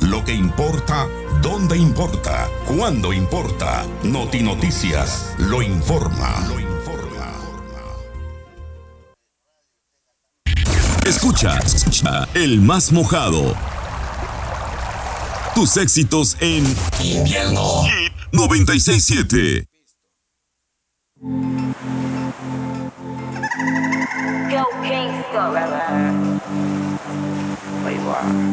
Lo que importa, dónde importa, cuándo importa. Noti Noticias lo informa. Escucha el más mojado. Tus éxitos en invierno. Hit 96.7. Go gangsta.